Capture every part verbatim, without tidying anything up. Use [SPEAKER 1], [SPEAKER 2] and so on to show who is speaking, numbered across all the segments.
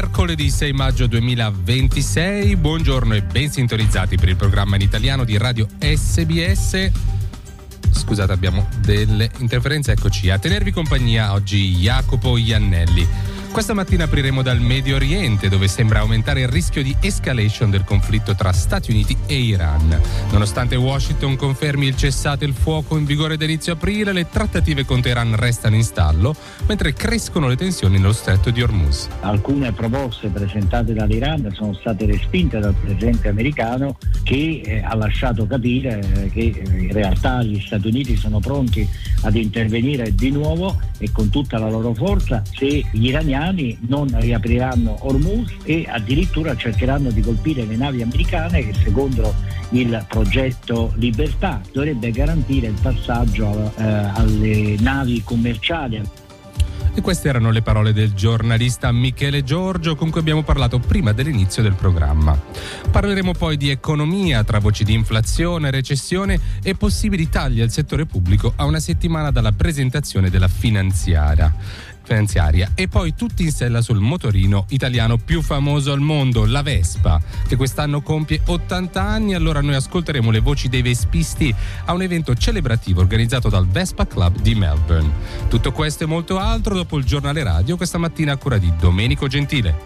[SPEAKER 1] mercoledì sei maggio duemilaventisei, buongiorno e ben sintonizzati per il programma in italiano di Radio S B S. Scusate, abbiamo delle interferenze, eccoci a tenervi compagnia oggi Jacopo Iannelli. Questa mattina apriremo dal Medio Oriente, dove sembra aumentare il rischio di escalation del conflitto tra Stati Uniti e Iran. Nonostante Washington confermi il cessate il fuoco in vigore da inizio aprile, le trattative con Teheran restano in stallo, mentre crescono le tensioni nello stretto di Hormuz.
[SPEAKER 2] Alcune proposte presentate dall'Iran sono state respinte dal presidente americano, che eh, ha lasciato capire eh, che eh, in realtà gli Stati Uniti sono pronti ad intervenire di nuovo e con tutta la loro forza se gli iraniani non riapriranno Hormuz e addirittura cercheranno di colpire le navi americane che, secondo il progetto Libertà, dovrebbe garantire il passaggio eh, alle navi commerciali.
[SPEAKER 1] E queste erano le parole del giornalista Michele Giorgio, con cui abbiamo parlato prima dell'inizio del programma. Parleremo poi di economia, tra voci di inflazione, recessione e possibili tagli al settore pubblico a una settimana dalla presentazione della finanziaria. finanziaria e poi tutti in sella sul motorino italiano più famoso al mondo, la Vespa, che quest'anno compie ottanta anni. Allora noi ascolteremo le voci dei vespisti a un evento celebrativo organizzato dal Vespa Club di Melbourne. Tutto questo e molto altro dopo il giornale radio, questa mattina a cura di Domenico Gentile.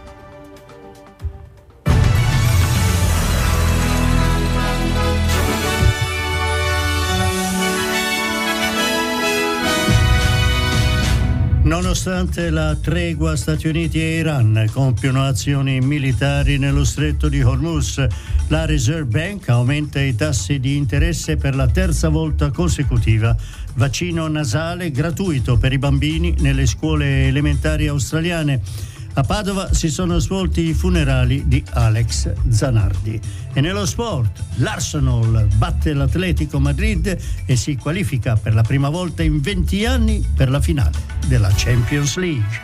[SPEAKER 3] Nonostante la tregua, Stati Uniti e Iran compiono azioni militari nello stretto di Hormuz. La Reserve Bank aumenta i tassi di interesse per la terza volta consecutiva. Vaccino nasale gratuito per i bambini nelle scuole elementari australiane. A Padova si sono svolti i funerali di Alex Zanardi. E nello sport, l'Arsenal batte l'Atletico Madrid e si qualifica per la prima volta in venti anni per la finale della Champions League.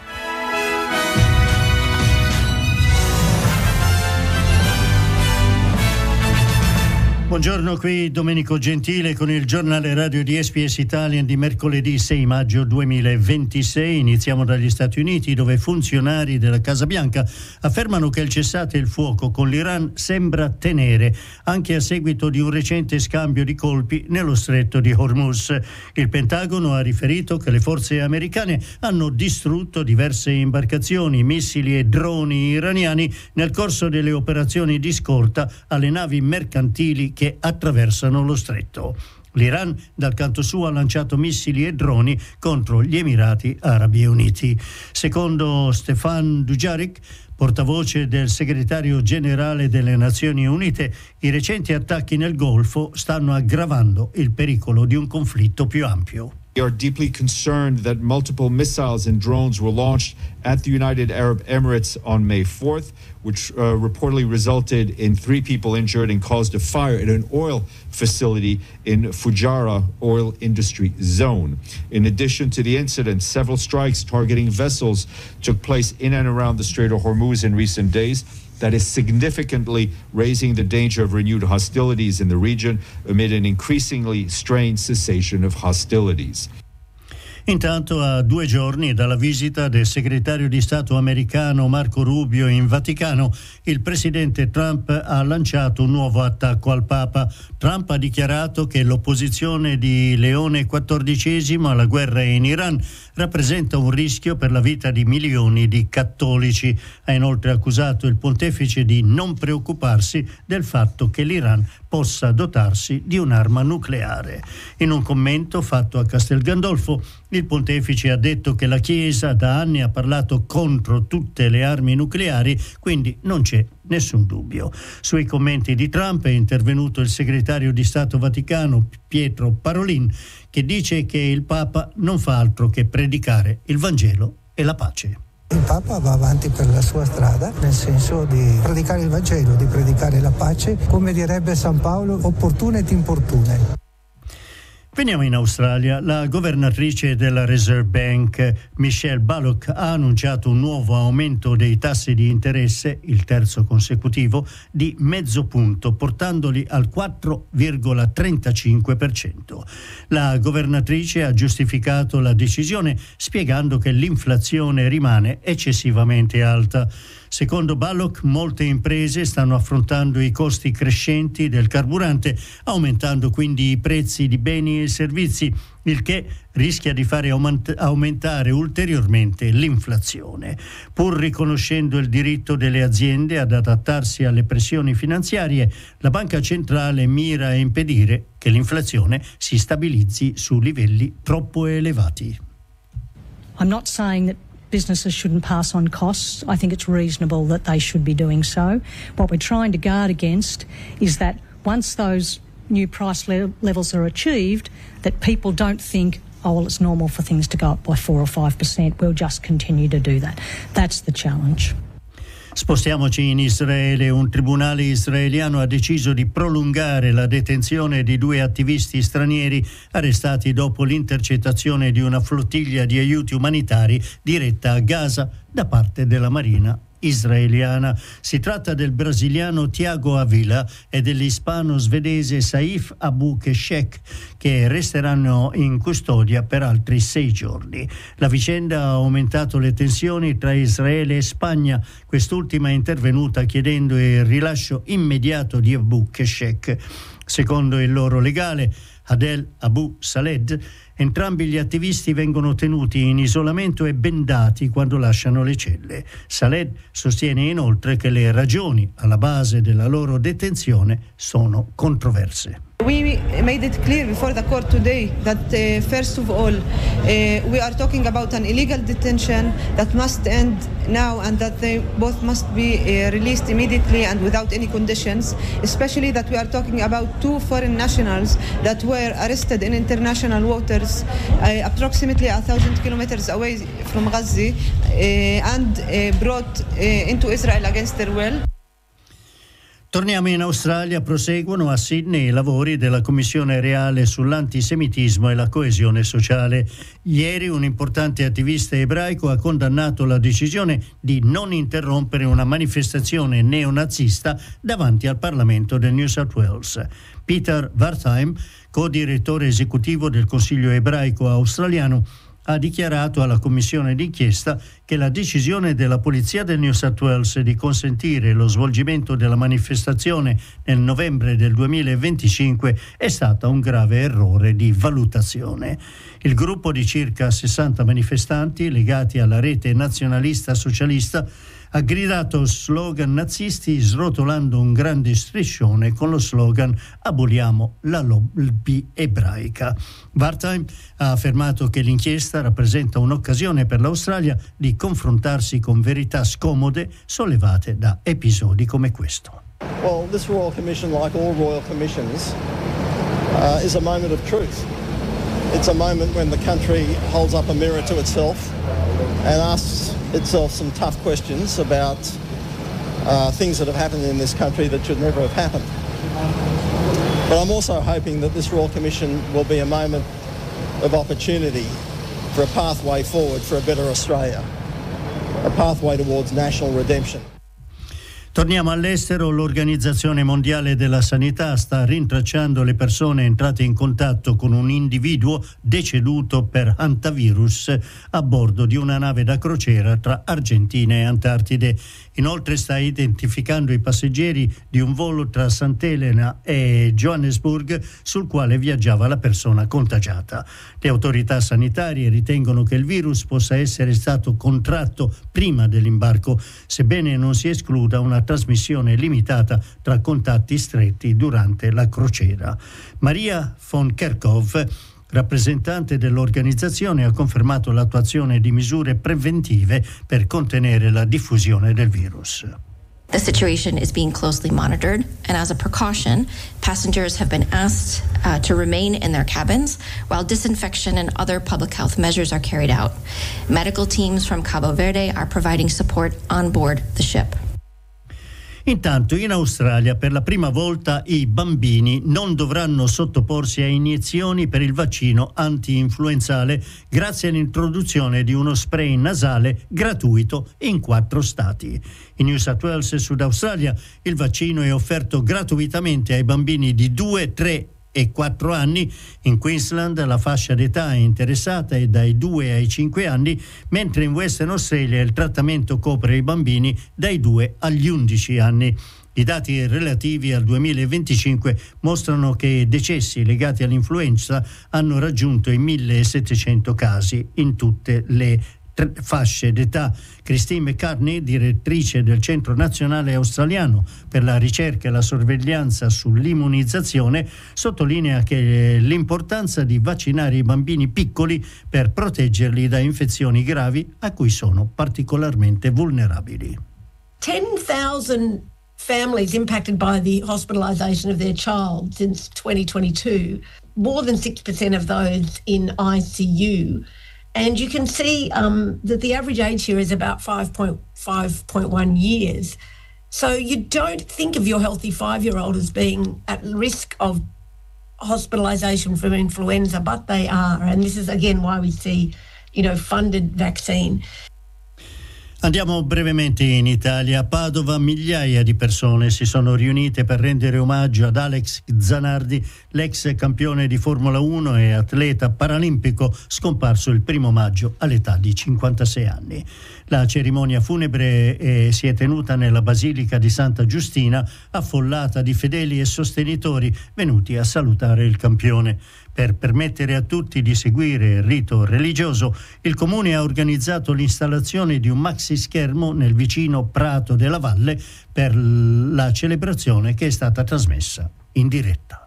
[SPEAKER 3] Buongiorno, qui Domenico Gentile con il giornale radio di S B S Italian di mercoledì sei maggio duemilaventisei. Iniziamo dagli Stati Uniti, dove funzionari della Casa Bianca affermano che il cessate il fuoco con l'Iran sembra tenere, anche a seguito di un recente scambio di colpi nello stretto di Hormuz. Il Pentagono ha riferito che le forze americane hanno distrutto diverse imbarcazioni, missili e droni iraniani nel corso delle operazioni di scorta alle navi mercantili che che attraversano lo stretto. L'Iran, dal canto suo, ha lanciato missili e droni contro gli Emirati Arabi Uniti. Secondo Stefan Dujarric, portavoce del segretario generale delle Nazioni Unite, i recenti attacchi nel Golfo stanno aggravando il pericolo di un conflitto più ampio.
[SPEAKER 4] We are deeply concerned that multiple missiles and drones were launched at the United Arab Emirates on May fourth, which uh, reportedly resulted in three people injured and caused a fire at an oil facility in Fujairah oil industry zone. In addition to the incident, several strikes targeting vessels took place in and around the Strait of Hormuz in recent days. That is significantly raising the danger of renewed hostilities in the region amid an increasingly strained cessation of hostilities.
[SPEAKER 3] Intanto, a due giorni dalla visita del segretario di Stato americano Marco Rubio in Vaticano, il presidente Trump ha lanciato un nuovo attacco al Papa. Trump ha dichiarato che l'opposizione di Leone quattordicesimo alla guerra in Iran rappresenta un rischio per la vita di milioni di cattolici. Ha inoltre accusato il pontefice di non preoccuparsi del fatto che l'Iran possa dotarsi di un'arma nucleare. In un commento fatto a Castel Gandolfo, il pontefice ha detto che la Chiesa da anni ha parlato contro tutte le armi nucleari, quindi non c'è nessun dubbio. Sui commenti di Trump è intervenuto il segretario di Stato Vaticano Pietro Parolin, che dice che il Papa non fa altro che predicare il Vangelo e la pace.
[SPEAKER 5] Il Papa va avanti per la sua strada, nel senso di predicare il Vangelo, di predicare la pace, come direbbe San Paolo, opportune ed importune.
[SPEAKER 3] Veniamo in Australia. La governatrice della Reserve Bank, Michelle Bullock, ha annunciato un nuovo aumento dei tassi di interesse, il terzo consecutivo, di mezzo punto, portandoli al quattro virgola trentacinque per cento. La governatrice ha giustificato la decisione spiegando che l'inflazione rimane eccessivamente alta. Secondo Bullock, molte imprese stanno affrontando i costi crescenti del carburante, aumentando quindi i prezzi di beni e servizi, il che rischia di fare aument- aumentare ulteriormente l'inflazione. Pur riconoscendo il diritto delle aziende ad adattarsi alle pressioni finanziarie, la Banca Centrale mira a impedire che l'inflazione si stabilizzi su livelli troppo elevati.
[SPEAKER 6] I'm not saying that businesses shouldn't pass on costs. I think it's reasonable that they should be doing so. What we're trying to guard against is that once those new price le- levels are achieved, that people don't think, oh, well, it's normal for things to go up by four or five percent. We'll just continue to do that. That's the challenge.
[SPEAKER 3] Spostiamoci in Israele. Un tribunale israeliano ha deciso di prolungare la detenzione di due attivisti stranieri arrestati dopo l'intercettazione di una flottiglia di aiuti umanitari diretta a Gaza da parte della Marina israeliana. Si tratta del brasiliano Tiago Avila e dell'ispano-svedese Saif Abu Keshek, che resteranno in custodia per altri sei giorni. La vicenda ha aumentato le tensioni tra Israele e Spagna, quest'ultima è intervenuta chiedendo il rilascio immediato di Abu Keshek. Secondo il loro legale, Adel Abu Saled, entrambi gli attivisti vengono tenuti in isolamento e bendati quando lasciano le celle. Saled sostiene inoltre che le ragioni alla base della loro detenzione sono controverse.
[SPEAKER 7] We made it clear before the court today that uh, first of all uh, we are talking about an illegal detention that must end now and that they both must be uh, released immediately and without any conditions, especially that we are talking about two foreign nationals that were arrested in international waters uh, approximately a thousand kilometers away from Gaza uh, and uh, brought uh, into Israel against their will.
[SPEAKER 3] Torniamo in Australia. Proseguono a Sydney i lavori della Commissione Reale sull'antisemitismo e la coesione sociale. Ieri un importante attivista ebraico ha condannato la decisione di non interrompere una manifestazione neonazista davanti al Parlamento del New South Wales. Peter Wertheim, co-direttore esecutivo del Consiglio ebraico australiano, ha dichiarato alla commissione d'inchiesta che la decisione della polizia del New South Wales di consentire lo svolgimento della manifestazione nel novembre del duemilaventicinque è stata un grave errore di valutazione. Il gruppo di circa sessanta manifestanti legati alla rete nazionalista socialista ha gridato slogan nazisti srotolando un grande striscione con lo slogan "Aboliamo la lobby ebraica". Wertheim ha affermato che l'inchiesta rappresenta un'occasione per l'Australia di confrontarsi con verità scomode sollevate da episodi come questo.
[SPEAKER 8] Well, this Royal Commission, like all Royal Commissions, uh, is a moment of truth. It's a moment when the country holds up a mirror to itself and asks itself some tough questions about uh, things that have happened in this country that should never have happened. But I'm also hoping that this Royal Commission will be a moment of opportunity for a pathway forward for a better Australia, a pathway towards national redemption.
[SPEAKER 3] Torniamo all'estero. L'Organizzazione Mondiale della Sanità sta rintracciando le persone entrate in contatto con un individuo deceduto per hantavirus a bordo di una nave da crociera tra Argentina e Antartide. Inoltre sta identificando i passeggeri di un volo tra Sant'Elena e Johannesburg sul quale viaggiava la persona contagiata. Le autorità sanitarie ritengono che il virus possa essere stato contratto prima dell'imbarco, sebbene non si escluda una trasmissione limitata tra contatti stretti durante la crociera. Maria von Kerkhove, rappresentante dell'organizzazione, ha confermato l'attuazione di misure preventive per contenere la diffusione del virus.
[SPEAKER 9] The situation is being closely monitored, and as a precaution, passengers have been asked uh, to remain in their cabins while disinfection and other public health measures are carried out. Medical teams from Cabo Verde are providing support on board the ship.
[SPEAKER 3] Intanto in Australia per la prima volta i bambini non dovranno sottoporsi a iniezioni per il vaccino anti-influenzale grazie all'introduzione di uno spray nasale gratuito in quattro stati. In New South Wales e Sud Australia il vaccino è offerto gratuitamente ai bambini di due, tre e quattro anni. In Queensland la fascia d'età interessata è dai due ai cinque anni, mentre in Western Australia il trattamento copre i bambini dai due agli undici anni. I dati relativi al duemilaventicinque mostrano che decessi legati all'influenza hanno raggiunto i millesettecento casi in tutte le fasce d'età. Christine McCartney, direttrice del Centro Nazionale Australiano per la ricerca e la sorveglianza sull'immunizzazione, sottolinea che l'importanza di vaccinare i bambini piccoli per proteggerli da infezioni gravi a cui sono particolarmente vulnerabili.
[SPEAKER 10] ten thousand families impacted by the hospitalisation of their child since twenty twenty-two, more than six percent of those in I C U. And you can see um, that the average age here is about five point one years. So you don't think of your healthy five-year-old as being at risk of hospitalisation from influenza, but they are. And this is, again, why we see, you know, funded vaccine.
[SPEAKER 3] Andiamo brevemente in Italia. A Padova migliaia di persone si sono riunite per rendere omaggio ad Alex Zanardi, l'ex campione di Formula uno e atleta paralimpico scomparso il primo maggio all'età di cinquantasei anni. La cerimonia funebre eh, si è tenuta nella Basilica di Santa Giustina, affollata di fedeli e sostenitori venuti a salutare il campione. Per permettere a tutti di seguire il rito religioso, il Comune ha organizzato l'installazione di un maxi schermo nel vicino Prato della Valle per la celebrazione che è stata trasmessa in diretta.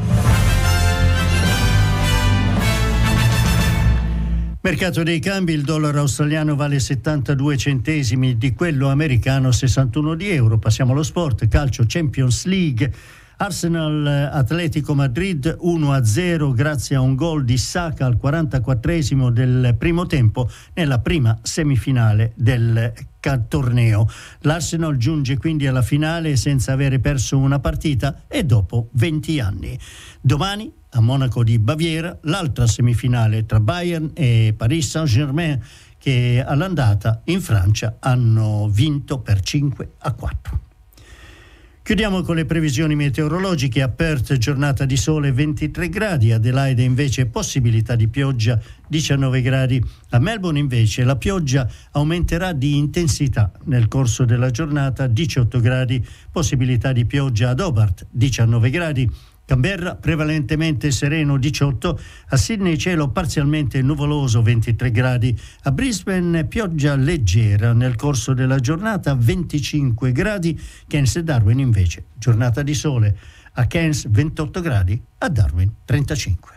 [SPEAKER 3] Mercato dei cambi: il dollaro australiano vale settantadue centesimi di quello americano, sessantuno di euro. Passiamo allo sport. Calcio, Champions League. Arsenal Atletico Madrid uno a zero grazie a un gol di Saka al quarantaquattresimo del primo tempo nella prima semifinale del torneo. L'Arsenal giunge quindi alla finale senza avere perso una partita e dopo venti anni. Domani a Monaco di Baviera l'altra semifinale tra Bayern e Paris Saint-Germain, che all'andata in Francia hanno vinto per cinque a quattro. Chiudiamo con le previsioni meteorologiche. A Perth giornata di sole ventitré gradi, Adelaide invece possibilità di pioggia diciannove gradi, a Melbourne invece la pioggia aumenterà di intensità nel corso della giornata, diciotto gradi, possibilità di pioggia ad Hobart diciannove gradi, Canberra prevalentemente sereno diciotto, a Sydney cielo parzialmente nuvoloso ventitré gradi, a Brisbane pioggia leggera nel corso della giornata venticinque gradi, Cairns e Darwin invece giornata di sole, a Cairns ventotto gradi, a Darwin trentacinque.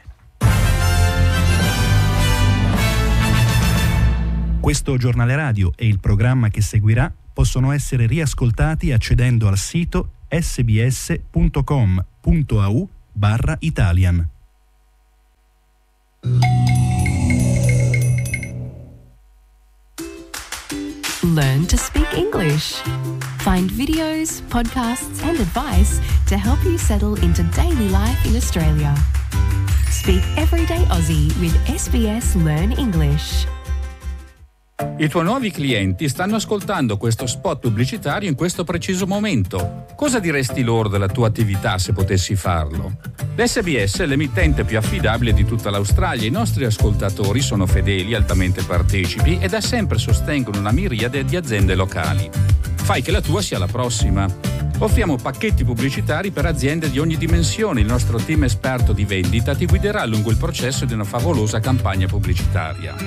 [SPEAKER 11] Questo giornale radio e il programma che seguirà possono essere riascoltati accedendo al sito sbs.com.au barra Italian.
[SPEAKER 12] Learn to speak English. Find videos, podcasts and advice to help you settle into daily life in Australia. Speak everyday Aussie with S B S Learn English.
[SPEAKER 13] I tuoi nuovi clienti stanno ascoltando questo spot pubblicitario in questo preciso momento. Cosa diresti loro della tua attività se potessi farlo? L'S B S è l'emittente più affidabile di tutta l'Australia. I nostri ascoltatori sono fedeli, altamente partecipi e da sempre sostengono una miriade di aziende locali. Fai che la tua sia la prossima. Offriamo pacchetti pubblicitari per aziende di ogni dimensione. Il nostro team esperto di vendita ti guiderà lungo il processo di una favolosa campagna pubblicitaria.